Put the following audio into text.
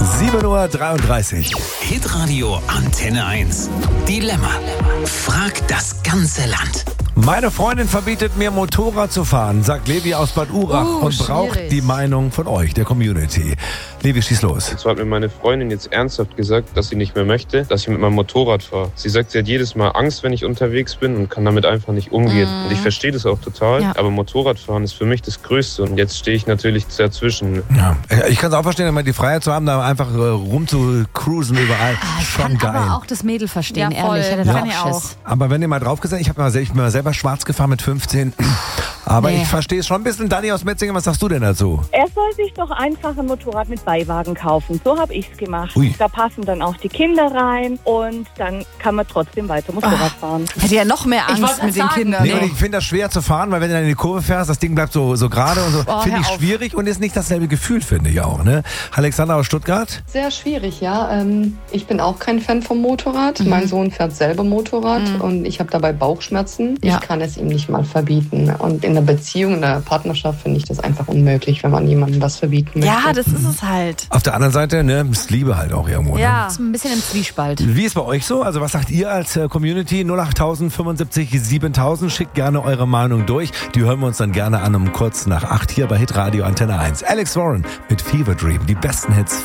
7:33 Uhr. Hitradio Antenne 1. Dilemma. Frag das ganze Land. Meine Freundin verbietet mir, Motorrad zu fahren, sagt Levi aus Bad Urach und braucht schwierig. die Meinung von euch, der Community. Levi, schieß los. Und zwar hat mir meine Freundin jetzt ernsthaft gesagt, dass sie nicht mehr möchte, dass ich mit meinem Motorrad fahre. Sie sagt, sie hat jedes Mal Angst, wenn ich unterwegs bin und kann damit einfach nicht umgehen. Und ich verstehe das auch total, aber Motorradfahren ist für mich das Größte und jetzt stehe ich natürlich dazwischen. Ja, ich kann es auch verstehen, immer die Freiheit zu haben, da einfach rum zu cruisen überall. Ich Schon kann geil. aber auch das Mädel verstehen, Ja, voll. ehrlich. Ich hätte Ja. da Kann ich auch auch. Schiss. Aber wenn ihr mal drauf gesagt, ich bin mal selber schwarz gefahren mit 15. Aber Nee. ich verstehe es schon ein bisschen. Dani aus Metzingen, was sagst du denn dazu? Er soll sich doch einfach ein Motorrad mit Beiwagen kaufen. So habe ich es gemacht. Ui. Da passen dann auch die Kinder rein und dann kann man trotzdem weiter Motorrad fahren. Hätte ja noch mehr Angst wollte mit den sagen. Kindern. Nee, und ich finde das schwer zu fahren, weil wenn du dann in die Kurve fährst, das Ding bleibt so gerade und so. Finde ich hör auf. schwierig und ist nicht dasselbe Gefühl, finde ich auch. Ne? Alexander aus Stuttgart? Sehr schwierig, ja. Ich bin auch kein Fan vom Motorrad. Mein Sohn fährt selber Motorrad und ich habe dabei Bauchschmerzen. Ja. Ich kann es ihm nicht mal verbieten. Und in der Beziehung, in der Partnerschaft finde ich das einfach unmöglich, wenn man jemandem was verbieten möchte. Ja, das ist es halt. Auf der anderen Seite, ne, ist Liebe halt auch irgendwo. Ne? Ja. Das ist ein bisschen im Zwiespalt. Wie ist bei euch so? Also was sagt ihr als Community? 08000 75 7000. Schickt gerne eure Meinung durch. Die hören wir uns dann gerne an um kurz nach 8 hier bei Hitradio Antenne 1. Alex Warren mit Fever Dream. Die besten Hits